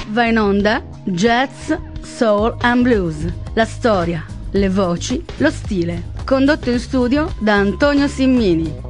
Va in onda Jazz, Soul and Blues. La storia, le voci, lo stile. Condotto in studio da Antonio Simmini.